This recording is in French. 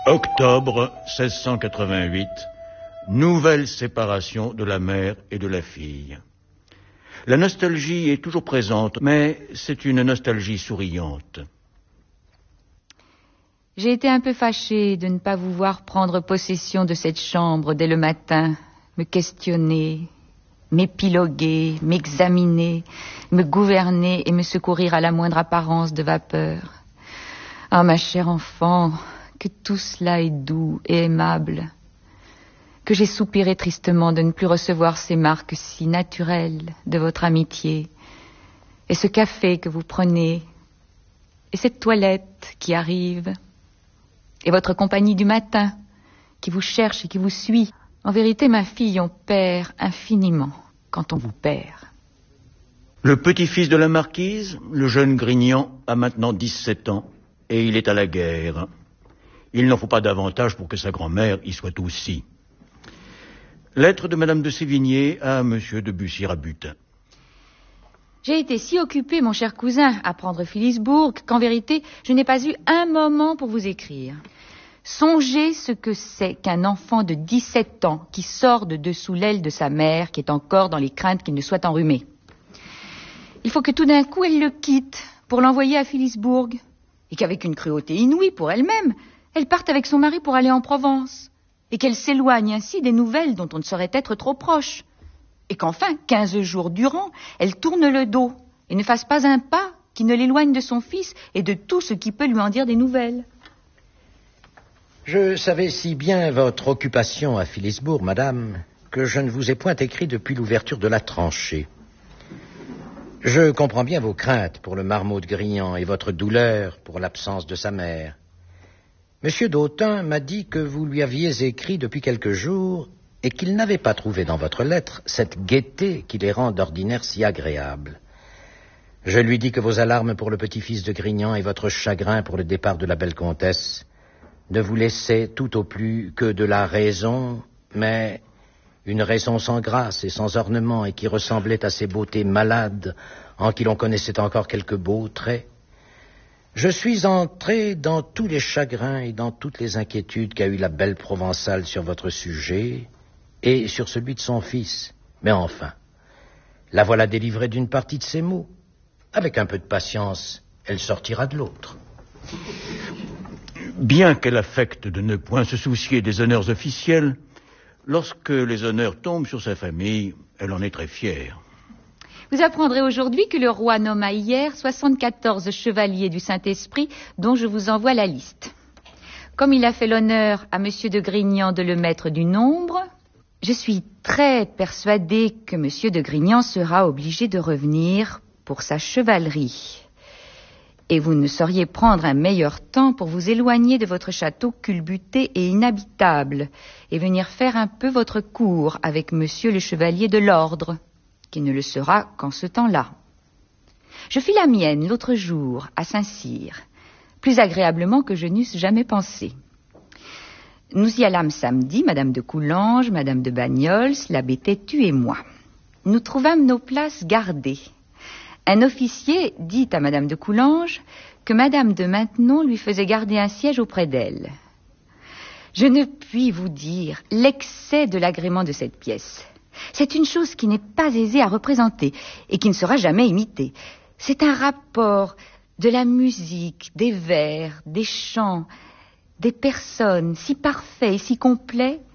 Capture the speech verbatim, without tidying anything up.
Octobre seize cent quatre-vingt-huit, nouvelle séparation de la mère et de la fille. La nostalgie est toujours présente, mais c'est une nostalgie souriante. J'ai été un peu fâchée de ne pas vous voir prendre possession de cette chambre dès le matin, me questionner, m'épiloguer, m'examiner, me gouverner et me secourir à la moindre apparence de vapeur. Ah, ma chère enfant, que tout cela est doux et aimable, que j'ai soupiré tristement de ne plus recevoir ces marques si naturelles de votre amitié, et ce café que vous prenez, et cette toilette qui arrive, et votre compagnie du matin qui vous cherche et qui vous suit. En vérité, ma fille, on perd infiniment quand on vous perd. Le petit-fils de la marquise, le jeune Grignan, a maintenant dix-sept ans, et il est à la guerre. Il n'en faut pas davantage pour que sa grand-mère y soit aussi. Lettre de Madame de Sévigné à Monsieur de Bussy-Rabutin. J'ai été si occupée, mon cher cousin, à prendre Philipsbourg, qu'en vérité, je n'ai pas eu un moment pour vous écrire. Songez ce que c'est qu'un enfant de dix-sept ans qui sort de dessous l'aile de sa mère, qui est encore dans les craintes qu'il ne soit enrhumé. Il faut que tout d'un coup, elle le quitte pour l'envoyer à Philipsbourg, et qu'avec une cruauté inouïe pour elle-même, elle parte avec son mari pour aller en Provence, et qu'elle s'éloigne ainsi des nouvelles dont on ne saurait être trop proche, et qu'enfin, quinze jours durant, elle tourne le dos et ne fasse pas un pas qui ne l'éloigne de son fils et de tout ce qui peut lui en dire des nouvelles. Je savais si bien votre occupation à Philipsbourg, madame, que je ne vous ai point écrit depuis l'ouverture de la tranchée. Je comprends bien vos craintes pour le marmot de Grignan et votre douleur pour l'absence de sa mère. Monsieur d'Autun m'a dit que vous lui aviez écrit depuis quelques jours et qu'il n'avait pas trouvé dans votre lettre cette gaieté qui les rend d'ordinaire si agréables. Je lui dis que vos alarmes pour le petit-fils de Grignan et votre chagrin pour le départ de la belle comtesse ne vous laissaient tout au plus que de la raison, mais une raison sans grâce et sans ornement et qui ressemblait à ces beautés malades en qui l'on connaissait encore quelques beaux traits. Je suis entré dans tous les chagrins et dans toutes les inquiétudes qu'a eu la belle Provençale sur votre sujet et sur celui de son fils. Mais enfin, la voilà délivrée d'une partie de ses maux. Avec un peu de patience, elle sortira de l'autre. Bien qu'elle affecte de ne point se soucier des honneurs officiels, lorsque les honneurs tombent sur sa famille, elle en est très fière. Vous apprendrez aujourd'hui que le roi nomma hier soixante-quatorze chevaliers du Saint-Esprit dont je vous envoie la liste. Comme il a fait l'honneur à Monsieur de Grignan de le mettre du nombre, je suis très persuadée que Monsieur de Grignan sera obligé de revenir pour sa chevalerie. Et vous ne sauriez prendre un meilleur temps pour vous éloigner de votre château culbuté et inhabitable et venir faire un peu votre cour avec Monsieur le chevalier de l'ordre, qui ne le sera qu'en ce temps-là. Je fis la mienne l'autre jour à Saint-Cyr, plus agréablement que je n'eusse jamais pensé. Nous y allâmes samedi, Madame de Coulanges, Madame de Bagnols, l'abbé Têtu et moi. Nous trouvâmes nos places gardées. Un officier dit à Madame de Coulanges que Madame de Maintenon lui faisait garder un siège auprès d'elle. Je ne puis vous dire l'excès de l'agrément de cette pièce. C'est une chose qui n'est pas aisée à représenter et qui ne sera jamais imitée. C'est un rapport de la musique, des vers, des chants, des personnes si parfait et si complet